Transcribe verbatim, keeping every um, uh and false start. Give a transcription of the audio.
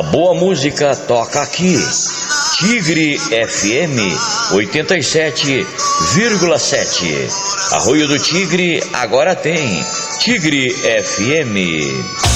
A boa música toca aqui. Tigre F M oitenta e sete vírgula sete. Arroio do Tigre agora tem Tigre F M.